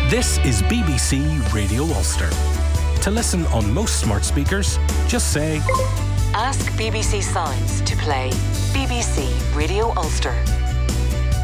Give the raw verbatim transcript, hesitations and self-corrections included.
This is B B C Radio Ulster. To listen on most smart speakers, just say Ask B B C Signs to play B B C Radio Ulster.